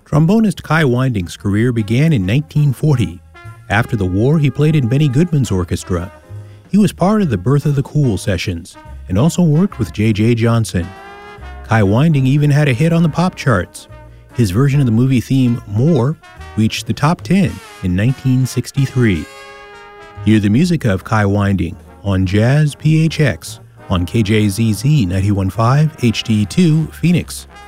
Trombonist Kai Winding's career began in 1940. After the war, he played in Benny Goodman's orchestra. He was part of the Birth of the Cool sessions and also worked with J.J. Johnson. Kai Winding even had a hit on the pop charts. His version of the movie theme, More, reached the top 10 in 1963. Hear the music of Kai Winding on Jazz PHX on KJZZ 91.5 HD2 Phoenix.